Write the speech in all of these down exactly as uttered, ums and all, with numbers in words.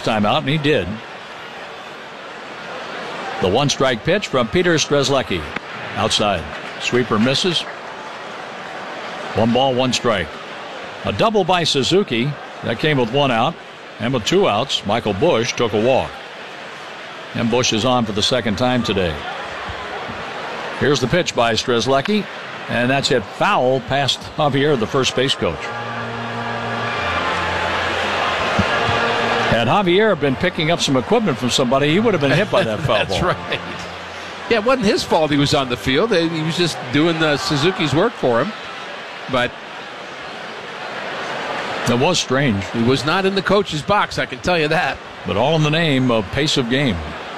his timeout, and he did. The one-strike pitch from Peter Strzelecki. Outside. Sweeper misses. One ball, one strike. A double by Suzuki. That came with one out. And with two outs, Michael Busch took a walk. And Busch is on for the second time today. Here's the pitch by Strzelecki. And that's hit foul past Javier, the first base coach. Had Javier been picking up some equipment from somebody, he would have been hit by that foul That's ball. That's right. Yeah, it wasn't his fault he was on the field. He was just doing the Suzuki's work for him. But it was strange. He was not in the coach's box, I can tell you that. But all in the name of pace of game.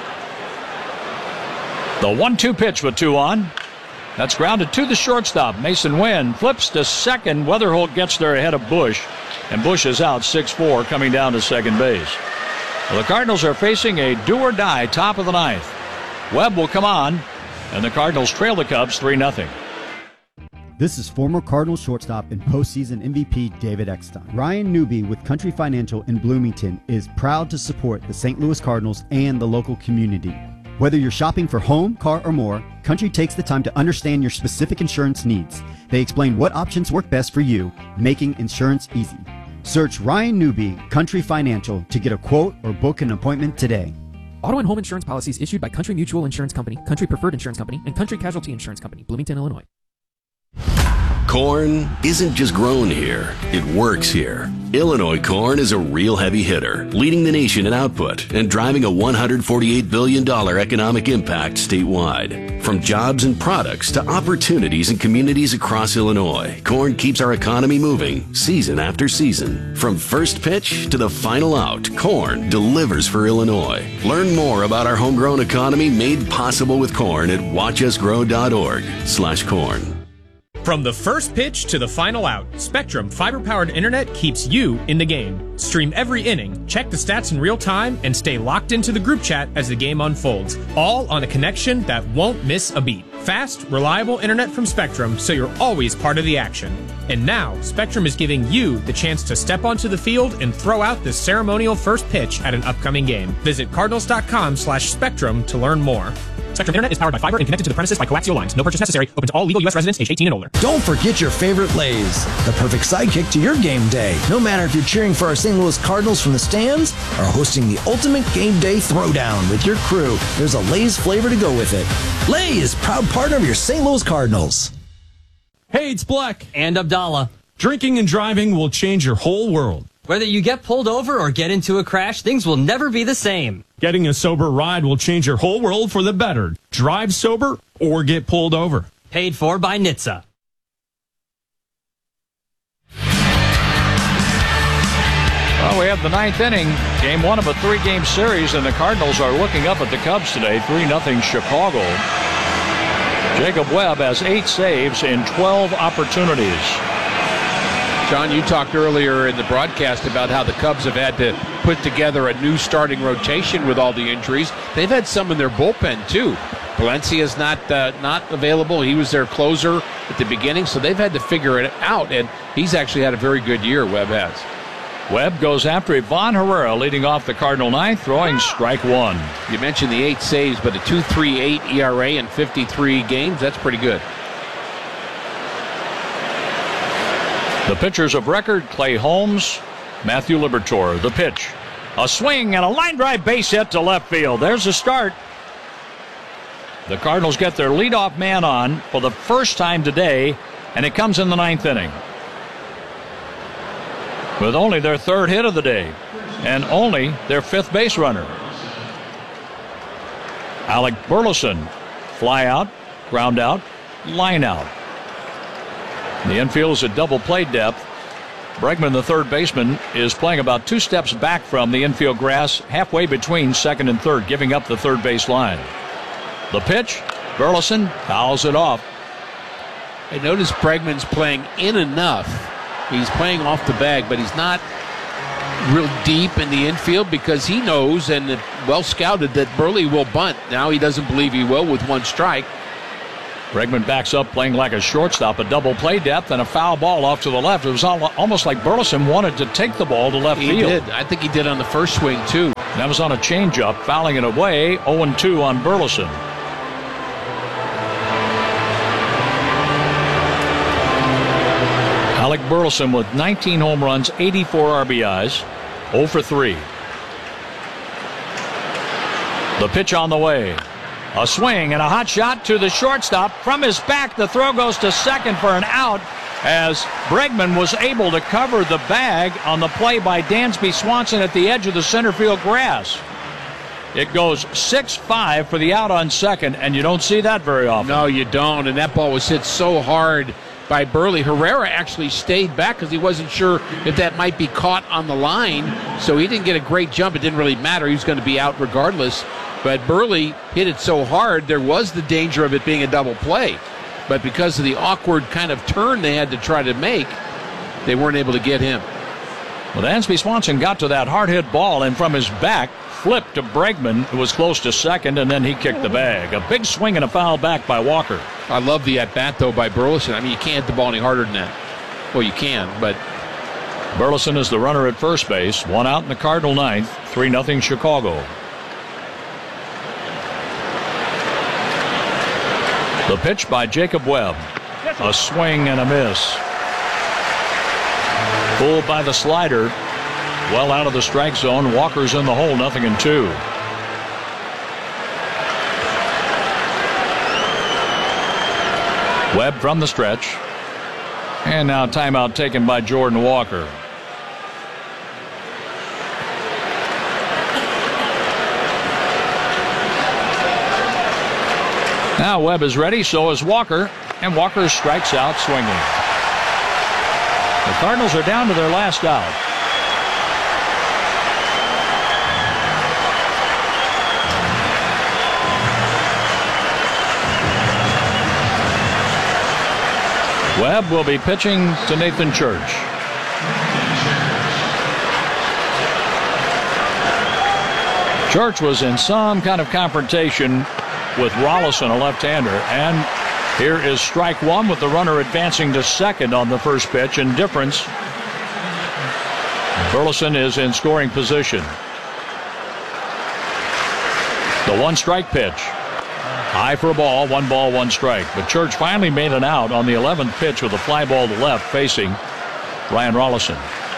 The one two pitch with two on. That's grounded to the shortstop. Mason Wynn flips to second. Weatherholt gets there ahead of Busch. And Busch is out six four, coming down to second base. Well, the Cardinals are facing a do-or-die top of the ninth. Webb will come on, and the Cardinals trail the Cubs three nothing. This is former Cardinals shortstop and postseason M V P David Eckstein. Ryan Newby with Country Financial in Bloomington is proud to support the Saint Louis Cardinals and the local community. Whether you're shopping for home, car, or more, Country takes the time to understand your specific insurance needs. They explain what options work best for you, making insurance easy. Search Ryan Newby, Country Financial, to get a quote or book an appointment today. Auto and home insurance policies issued by Country Mutual Insurance Company, Country Preferred Insurance Company, and Country Casualty Insurance Company, Bloomington, Illinois. Corn isn't just grown here, it works here. Illinois corn is a real heavy hitter, leading the nation in output and driving a one hundred forty-eight billion dollars economic impact statewide. From jobs and products to opportunities in communities across Illinois, corn keeps our economy moving season after season. From first pitch to the final out, corn delivers for Illinois. Learn more about our homegrown economy made possible with corn at watchusgrow.org slash corn. From the first pitch to the final out, Spectrum fiber-powered internet keeps you in the game. Stream every inning, check the stats in real time, and stay locked into the group chat as the game unfolds. All on a connection that won't miss a beat. Fast, reliable internet from Spectrum, so you're always part of the action. And now, Spectrum is giving you the chance to step onto the field and throw out the ceremonial first pitch at an upcoming game. Visit cardinals.com slash Spectrum to learn more. Spectrum Internet is powered by fiber and connected to the premises by coaxial lines. No purchase necessary. Open to all legal U S residents age eighteen and older. Don't forget your favorite Lay's, the perfect sidekick to your game day. No matter if you're cheering for our Saint Louis Cardinals from the stands or hosting the ultimate game day throwdown with your crew, there's a Lay's flavor to go with it. Lay's, proud partner of your Saint Louis Cardinals. Hey, it's Black. And Abdallah. Drinking and driving will change your whole world. Whether you get pulled over or get into a crash, things will never be the same. Getting a sober ride will change your whole world for the better. Drive sober or get pulled over. Paid for by N H T S A. Well, we have the ninth inning, game one of a three-game series, and the Cardinals are looking up at the Cubs today, three nothing Chicago. Jacob Webb has eight saves in twelve opportunities. John, you talked earlier in the broadcast about how the Cubs have had to put together a new starting rotation with all the injuries. They've had some in their bullpen, too. Valencia's not uh, not available. He was their closer at the beginning, so they've had to figure it out, and he's actually had a very good year, Webb has. Webb goes after Ivan Herrera, leading off the Cardinal ninth, throwing strike one. You mentioned the eight saves, but a two point three eight E R A in fifty-three games, that's pretty good. The pitchers of record, Clay Holmes, Matthew Liberatore. The pitch, a swing and a line drive base hit to left field. There's the start. The Cardinals get their leadoff man on for the first time today, and it comes in the ninth inning. With only their third hit of the day, and only their fifth base runner. Alec Burleson, fly out, ground out, line out. The infield is at double play depth. Bregman, the third baseman, is playing about two steps back from the infield grass, halfway between second and third, giving up the third base line. The pitch, Burleson fouls it off. I notice Bregman's playing in enough. He's playing off the bag, but he's not real deep in the infield because he knows and well scouted that Burley will bunt. Now he doesn't believe he will with one strike. Bregman backs up, playing like a shortstop, a double play depth, and a foul ball off to the left. It was almost like Burleson wanted to take the ball to left he field. He did. I think he did on the first swing, too. That was on a changeup, fouling it away. oh and two on Burleson. Alec Burleson with nineteen home runs, eighty-four R B Is, oh for three. The pitch on the way. A swing and a hot shot to the shortstop. From his back, the throw goes to second for an out as Bregman was able to cover the bag on the play by Dansby Swanson at the edge of the center field grass. It goes six five for the out on second, and you don't see that very often. No, you don't, and that ball was hit so hard by Burley. Herrera actually stayed back because he wasn't sure if that might be caught on the line, so he didn't get a great jump. It didn't really matter. He was going to be out regardless. But Burley hit it so hard, there was the danger of it being a double play. But because of the awkward kind of turn they had to try to make, they weren't able to get him. Well, Dansby Swanson got to that hard-hit ball, and from his back, flipped to Bregman, who was close to second, and then he kicked the bag. A big swing and a foul back by Walker. I love the at-bat, though, by Burleson. I mean, you can't hit the ball any harder than that. Well, you can, but... Burleson is the runner at first base. One out in the Cardinal ninth. three nothing Chicago. The pitch by Jacob Webb. A swing and a miss. Pulled by the slider. Well out of the strike zone. Walker's in the hole, nothing and two. Webb from the stretch. And now timeout taken by Jordan Walker. Now Webb is ready, so is Walker, and Walker strikes out swinging. The Cardinals are down to their last out. Webb will be pitching to Nathan Church. Church was in some kind of confrontation with Rollison, a left-hander, and here is strike one with the runner advancing to second on the first pitch. In difference, Burleson is in scoring position. The one strike pitch. High for a ball, one ball, one strike. But Church finally made an out on the eleventh pitch with a fly ball to left facing Ryan Rollison.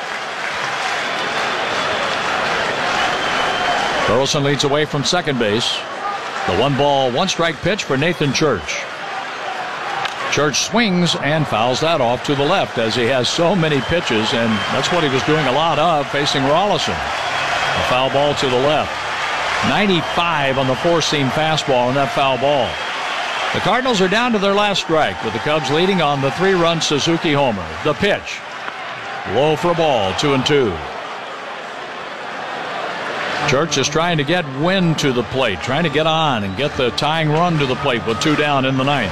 Burleson leads away from second base. The one ball, one strike pitch for Nathan Church. Church swings and fouls that off to the left as he has so many pitches, and that's what he was doing a lot of facing Rollison. A foul ball to the left. ninety-five on the four-seam fastball and that foul ball. The Cardinals are down to their last strike with the Cubs leading on the three-run Suzuki homer. The pitch. Low for a ball, two and two. Church is trying to get wind to the plate, trying to get on and get the tying run to the plate with two down in the ninth.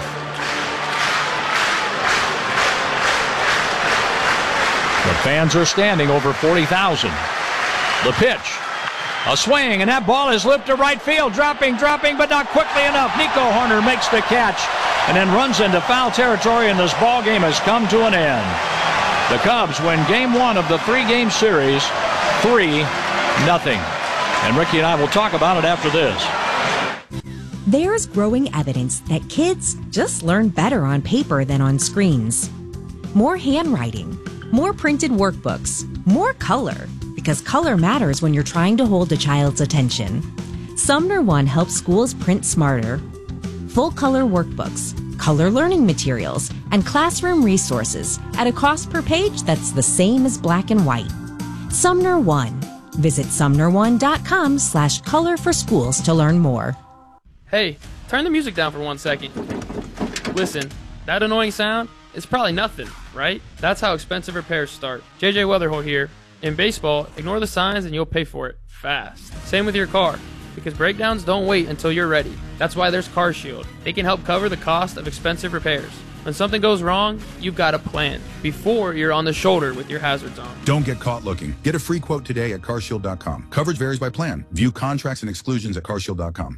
The fans are standing, over forty thousand. The pitch. A swing, and that ball is looped to right field. Dropping, dropping, but not quickly enough. Nico Horner makes the catch and then runs into foul territory, and this ball game has come to an end. The Cubs win game one of the three-game series, three nothing. And Ricky and I will talk about it after this. There's growing evidence that kids just learn better on paper than on screens. More handwriting, more printed workbooks, more color, because color matters when you're trying to hold a child's attention. Sumner One helps schools print smarter. Full color workbooks, color learning materials, and classroom resources at a cost per page that's the same as black and white. Sumner One. Visit sumner one dot com slash color for schools to learn more. Hey, turn the music down for one second. Listen, that annoying sound is probably nothing, right? That's how expensive repairs start. J J Weatherholt here. In baseball, ignore the signs and you'll pay for it fast. Same with your car, because breakdowns don't wait until you're ready. That's why there's CarShield. They can help cover the cost of expensive repairs. When something goes wrong, you've got a plan before you're on the shoulder with your hazards on. Don't get caught looking. Get a free quote today at car shield dot com. Coverage varies by plan. View contracts and exclusions at car shield dot com.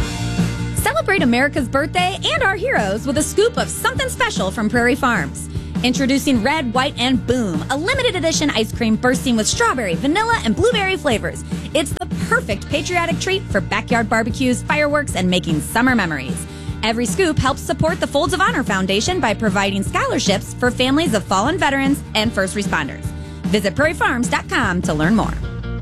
Celebrate America's birthday and our heroes with a scoop of something special from Prairie Farms. Introducing Red, White, and Boom, a limited edition ice cream bursting with strawberry, vanilla, and blueberry flavors. It's the perfect patriotic treat for backyard barbecues, fireworks, and making summer memories. Every scoop helps support the Folds of Honor Foundation by providing scholarships for families of fallen veterans and first responders. Visit prairie farms dot com to learn more.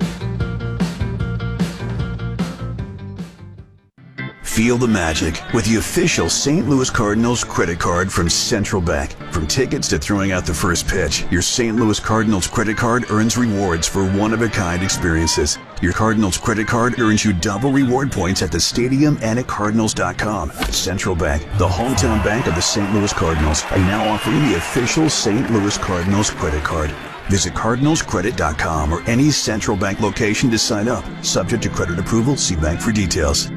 Feel the magic with the official Saint Louis Cardinals credit card from Central Bank. From tickets to throwing out the first pitch, your Saint Louis Cardinals credit card earns rewards for one-of-a-kind experiences. Your Cardinals credit card earns you double reward points at the stadium and at Cardinals dot com. Central Bank, the hometown bank of the Saint Louis Cardinals, are now offering the official Saint Louis Cardinals credit card. Visit Cardinals Credit dot com or any Central Bank location to sign up. Subject to credit approval, see bank for details.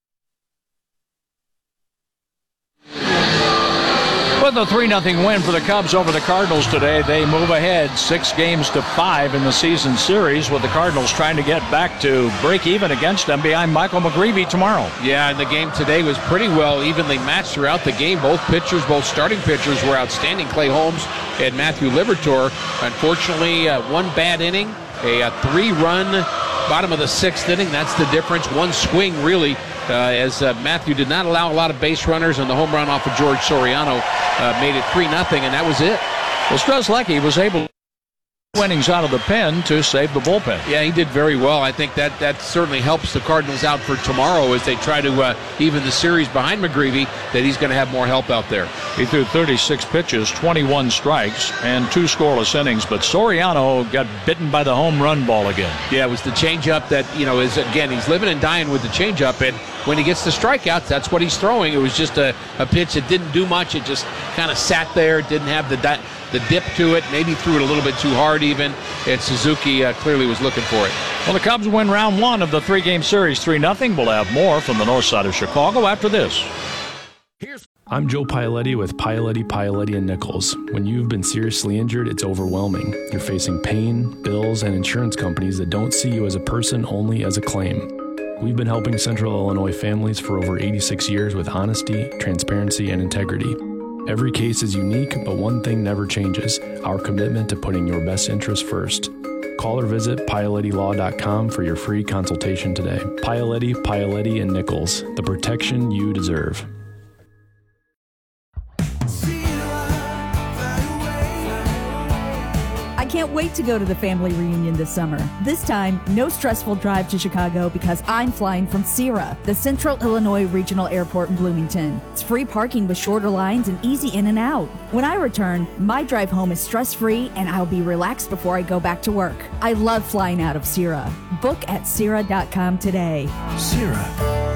With a three nothing win for the Cubs over the Cardinals today, they move ahead six games to five in the season series, with the Cardinals trying to get back to break even against them behind Michael McGreevy tomorrow. Yeah, and the game today was pretty well evenly matched throughout the game. Both pitchers, both starting pitchers were outstanding. Clay Holmes and Matthew Liberatore. Unfortunately, uh, one bad inning, a, a three-run bottom of the sixth inning. That's the difference. One swing, really, uh, as uh, Matthew did not allow a lot of base runners, and the home run off of George Soriano uh, made it three nothing, and that was it. Well, Strzelecki was able to innings out of the pen to save the bullpen. Yeah, he did very well. I think that that certainly helps the Cardinals out for tomorrow as they try to uh, even the series behind McGreevy, that he's going to have more help out there. He threw thirty-six pitches, twenty-one strikes, and two scoreless innings, but Soriano got bitten by the home run ball again. Yeah, it was the changeup that, you know, is, again, he's living and dying with the changeup, and when he gets the strikeouts, that's what he's throwing. It was just a, a pitch that didn't do much. It just kind of sat there, didn't have the di- the dip to it, maybe threw it a little bit too hard even, and Suzuki uh, clearly was looking for it. Well, the Cubs win round one of the three-game series, three nothing. We'll have more from the north side of Chicago after this. Here's I'm Joe Paoletti with Paoletti, Paoletti and Nichols. When you've been seriously injured, it's overwhelming. You're facing pain, bills, and insurance companies that don't see you as a person, only as a claim. We've been helping Central Illinois families for over eighty-six years with honesty, transparency, and integrity. Every case is unique, but one thing never changes: our commitment to putting your best interests first. Call or visit Paoletti Law dot com for your free consultation today. Paoletti, Paoletti and Nichols, the protection you deserve. I can't wait to go to the family reunion this summer. This time, no stressful drive to Chicago because I'm flying from C I R A, the Central Illinois Regional Airport in Bloomington. It's free parking with shorter lines and easy in and out. When I return, my drive home is stress-free and I'll be relaxed before I go back to work. I love flying out of C I R A. Book at C I R A dot com today. C I R A.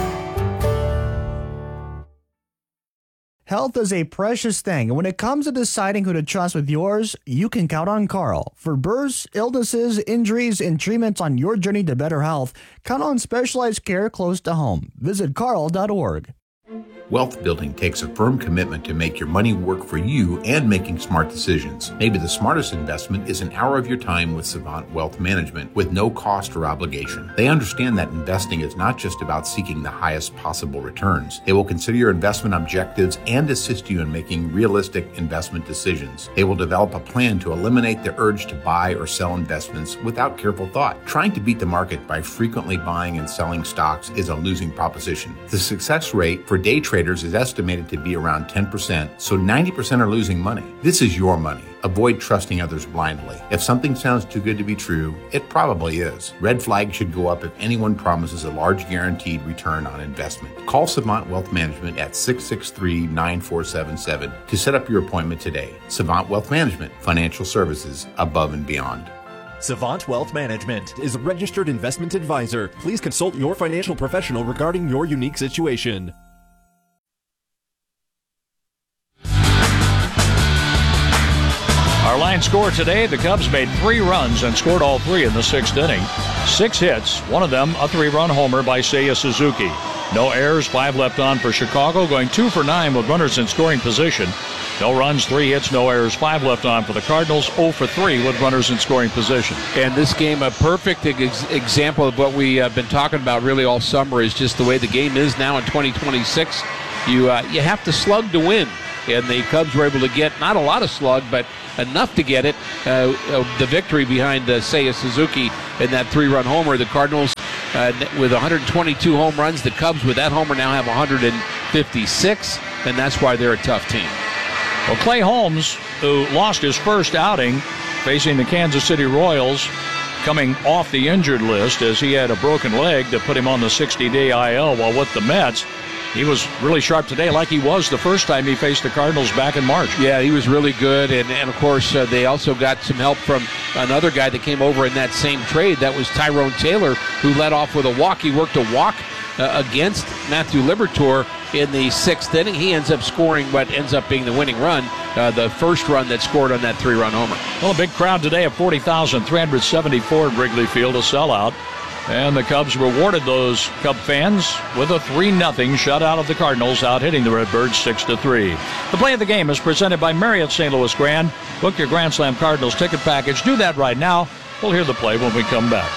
Health is a precious thing, and when it comes to deciding who to trust with yours, you can count on Carl. For births, illnesses, injuries, and treatments on your journey to better health, count on specialized care close to home. Visit carl dot org. Wealth building takes a firm commitment to make your money work for you and making smart decisions. Maybe the smartest investment is an hour of your time with Savant Wealth Management with no cost or obligation. They understand that investing is not just about seeking the highest possible returns. They will consider your investment objectives and assist you in making realistic investment decisions. They will develop a plan to eliminate the urge to buy or sell investments without careful thought. Trying to beat the market by frequently buying and selling stocks is a losing proposition. The success rate for day traders is estimated to be around ten percent, so ninety percent are losing money. This is your money. Avoid trusting others blindly. If something sounds too good to be true, it probably is. Red flags should go up if anyone promises a large guaranteed return on investment. Call Savant Wealth Management at six six three, nine four seven seven to set up your appointment today. Savant Wealth Management, financial services above and beyond. Savant Wealth Management is a registered investment advisor. Please consult your financial professional regarding your unique situation. Our line score today, the Cubs made three runs and scored all three in the sixth inning. Six hits, one of them a three-run homer by Seiya Suzuki. No errors, five left on for Chicago, going two for nine with runners in scoring position. No runs, three hits, no errors, five left on for the Cardinals, oh for three with runners in scoring position. And this game, a perfect ex- example of what we have been talking about really all summer, is just the way the game is now in twenty twenty-six. You uh, you have to slug to win. and the Cubs were able to get not a lot of slug, but enough to get it. Uh, uh, the victory behind uh, Seiya Suzuki in that three-run homer. The Cardinals uh, with one hundred twenty-two home runs. The Cubs with that homer now have one hundred fifty-six, and that's why they're a tough team. Well, Clay Holmes, who lost his first outing facing the Kansas City Royals, coming off the injured list as he had a broken leg that put him on the sixty-day I L while with the Mets. He was really sharp today, like he was the first time he faced the Cardinals back in March. Yeah, he was really good, and, and of course, uh, they also got some help from another guy that came over in that same trade. That was Tyrone Taylor, who led off with a walk. He worked a walk uh, against Matthew Liberatore in the sixth inning. He ends up scoring what ends up being the winning run, uh, the first run that scored on that three-run homer. Well, a big crowd today of forty thousand three hundred seventy-four at Wrigley Field, a sellout. And the Cubs rewarded those Cub fans with a three nothing shutout of the Cardinals, out hitting the Redbirds six to three. The play of the game is presented by Marriott Saint Louis Grand. Book your Grand Slam Cardinals ticket package. Do that right now. We'll hear the play when we come back.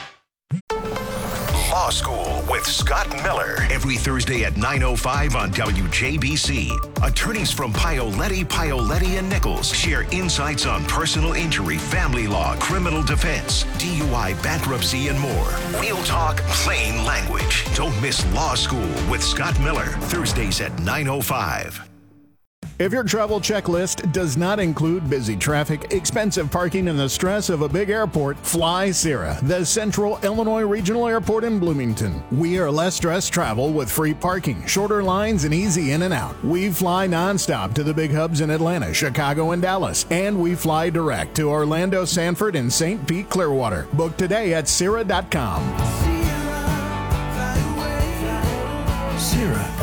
Law School with Scott Miller. Every Thursday at nine oh five on W J B C. Attorneys from Paoletti, Paoletti and Nichols share insights on personal injury, family law, criminal defense, D U I, bankruptcy, and more. Real talk, plain language. Don't miss Law School with Scott Miller. Thursdays at nine oh five. If your travel checklist does not include busy traffic, expensive parking, and the stress of a big airport, fly Sierra, the Central Illinois Regional Airport in Bloomington. We are less stress travel with free parking, shorter lines, and easy in and out. We fly nonstop to the big hubs in Atlanta, Chicago, and Dallas, and we fly direct to Orlando, Sanford, and Saint Pete, Clearwater. Book today at Sierra dot com. Sierra.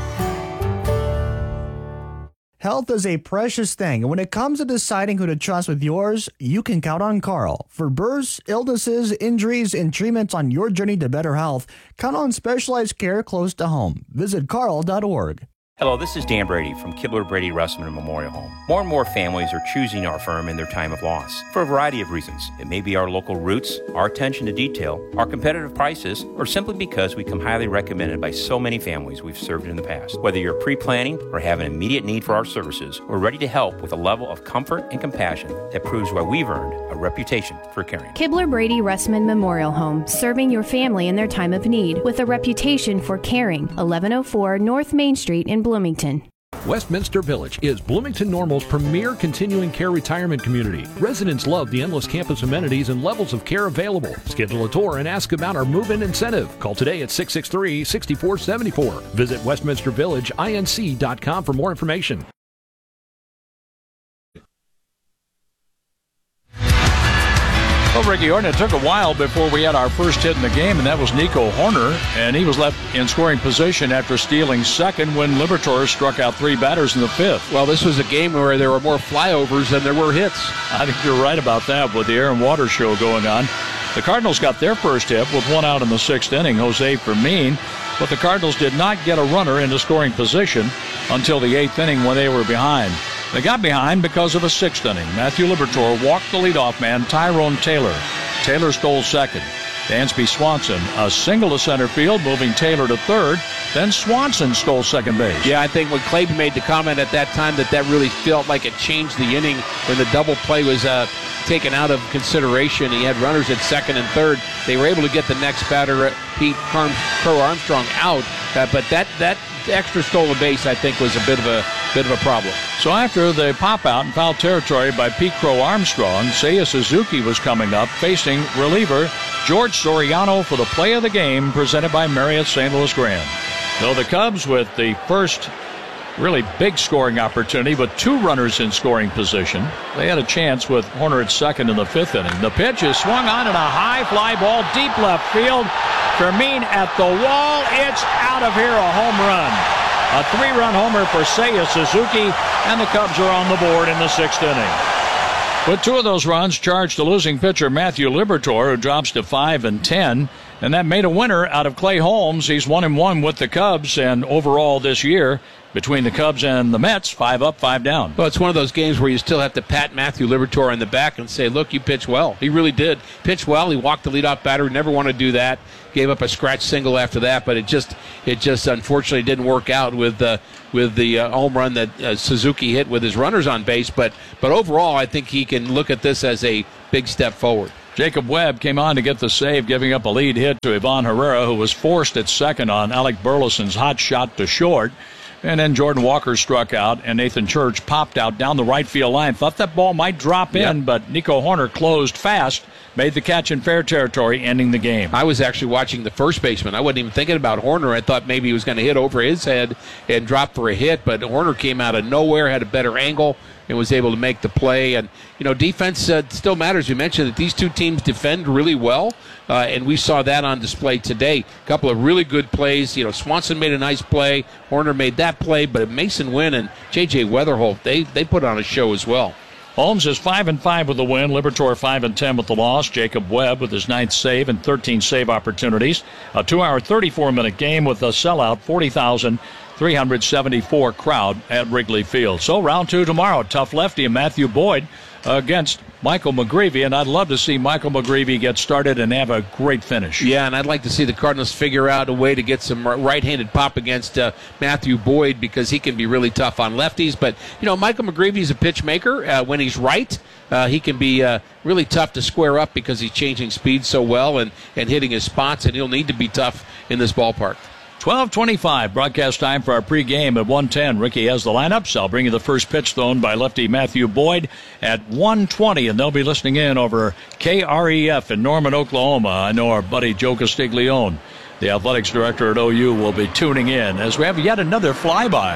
Health is a precious thing, and when it comes to deciding who to trust with yours, you can count on Carl. For births, illnesses, injuries, and treatments on your journey to better health, count on specialized care close to home. Visit carl dot org. Hello, this is Dan Brady from Kibler Brady Russman Memorial Home. More and more families are choosing our firm in their time of loss for a variety of reasons. It may be our local roots, our attention to detail, our competitive prices, or simply because we come highly recommended by so many families we've served in the past. Whether you're pre-planning or have an immediate need for our services, we're ready to help with a level of comfort and compassion that proves why we've earned a reputation for caring. Kibler Brady Russman Memorial Home, serving your family in their time of need with a reputation for caring. eleven oh four North Main Street in Bloomington. Westminster Village is Bloomington Normal's premier continuing care retirement community. Residents love the endless campus amenities and levels of care available. Schedule a tour and ask about our move-in incentive. Call today at six six three, six four seven four. Visit westminster village inc dot com for more information. Well, Ricky Horton, it took a while before we had our first hit in the game, and that was Nico Horner, and he was left in scoring position after stealing second when Liberatore struck out three batters in the fifth. Well, this was a game where there were more flyovers than there were hits. I think you're right about that with the Aaron Waters show going on. The Cardinals got their first hit with one out in the sixth inning, Jose Fermin, but the Cardinals did not get a runner into scoring position until the eighth inning when they were behind. They got behind because of a sixth inning. Matthew Liberatore walked the leadoff man, Tyrone Taylor. Taylor stole second. Dansby Swanson, a single to center field, moving Taylor to third. Then Swanson stole second base. Yeah, I think when Clayton made the comment at that time that that really felt like it changed the inning when the double play was uh, taken out of consideration. He had runners at second and third. They were able to get the next batter, uh, Pete Crow Armstrong, out. Uh, but that that extra stolen base, I think, was a bit of a bit of a problem. So after the pop out in foul territory by Pete Crow Armstrong, Seiya Suzuki was coming up facing reliever George Soriano for the play of the game, presented by Marriott Saint Louis Grand. So the Cubs with the first really big scoring opportunity, but two runners in scoring position. They had a chance with Horner at second in the fifth inning. The pitch is swung on in a high fly ball, deep left field. Fermin at the wall. It's out of here, a home run. A three-run homer for Seiya Suzuki, and the Cubs are on the board in the sixth inning. With two of those runs charged to losing pitcher Matthew Liberatore, who drops to five and ten. And that made a winner out of Clay Holmes. He's one and one with the Cubs, and overall this year, between the Cubs and the Mets, five up, five down. Well, it's one of those games where you still have to pat Matthew Liberatore in the back and say, look, you pitched well. He really did. Pitched well. He walked the leadoff batter. Never want to do that. Gave up a scratch single after that, but it just it just unfortunately didn't work out with uh, with the uh, home run that uh, Suzuki hit with his runners on base. But but overall, I think he can look at this as a big step forward. Jacob Webb came on to get the save, giving up a lead hit to Ivan Herrera, who was forced at second on Alec Burleson's hot shot to short. And then Jordan Walker struck out, and Nathan Church popped out down the right field line. Thought that ball might drop in, yep. but Nico Horner closed fast, made the catch in fair territory, ending the game. I was actually watching the first baseman. I wasn't even thinking about Horner. I thought maybe he was going to hit over his head and drop for a hit, but Horner came out of nowhere, had a better angle, and was able to make the play. And, you know, defense uh, still matters. We mentioned that these two teams defend really well, uh, and we saw that on display today. A couple of really good plays. You know, Swanson made a nice play. Horner made that play, but Mason Wynn and J J Weatherholt, they, they put on a show as well. Holmes is five and five with the win. Liberatore five and ten with the loss. Jacob Webb with his ninth save and thirteen save opportunities. A two-hour, thirty-four minute game with a sellout forty thousand three hundred seventy-four crowd at Wrigley Field. So round two tomorrow. Tough lefty and Matthew Boyd against Michael McGreevy, and I'd love to see Michael McGreevy get started and have a great finish. Yeah, and I'd like to see the Cardinals figure out a way to get some right-handed pop against uh, Matthew Boyd, because he can be really tough on lefties. But, you know, Michael McGreevy's a pitch maker. Uh, when he's right, uh, he can be uh, really tough to square up because he's changing speed so well and, and hitting his spots, and he'll need to be tough in this ballpark. twelve twenty-five, broadcast time for our pregame at one ten. Ricky has the lineups. I'll bring you the first pitch thrown by lefty Matthew Boyd at one twenty, and they'll be listening in over K R E F in Norman, Oklahoma. I know our buddy Joe Castiglione, the athletics director at O U, will be tuning in as we have yet another flyby.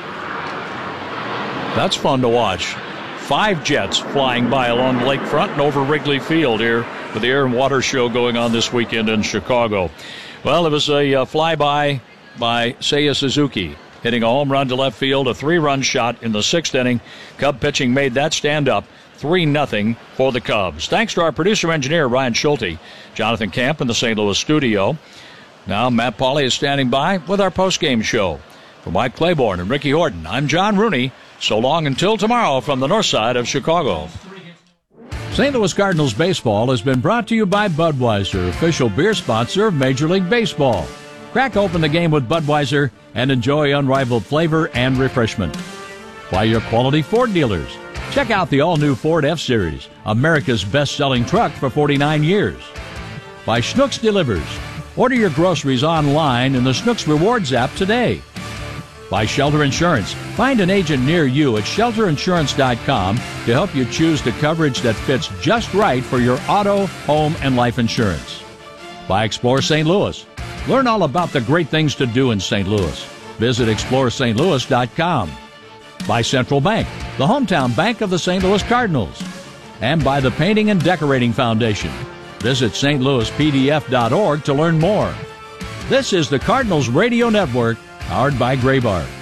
That's fun to watch. Five jets flying by along the lakefront and over Wrigley Field here with the Air and Water Show going on this weekend in Chicago. Well, it was a uh, flyby by Seiya Suzuki, hitting a home run to left field, a three-run shot in the sixth inning. Cub pitching made that stand up, three nothing for the Cubs. Thanks to our producer-engineer, Ryan Schulte, Jonathan Camp in the Saint Louis studio. Now Matt Pauley is standing by with our post-game show. For Mike Claiborne and Ricky Horton, I'm John Rooney. So long until tomorrow from the north side of Chicago. Saint Louis Cardinals baseball has been brought to you by Budweiser, official beer sponsor of Major League Baseball. Crack open the game with Budweiser and enjoy unrivaled flavor and refreshment. By your quality Ford dealers. Check out the all-new Ford F-Series, America's best-selling truck for forty-nine years. By Schnucks Delivers. Order your groceries online in the Schnucks Rewards app today. By Shelter Insurance. Find an agent near you at shelter insurance dot com to help you choose the coverage that fits just right for your auto, home, and life insurance. By Explore Saint Louis. Learn all about the great things to do in Saint Louis. Visit explore st louis dot com. By Central Bank, the hometown bank of the Saint Louis Cardinals. And by the Painting and Decorating Foundation. Visit s t louis p d f dot org to learn more. This is the Cardinals Radio Network, powered by Graybar.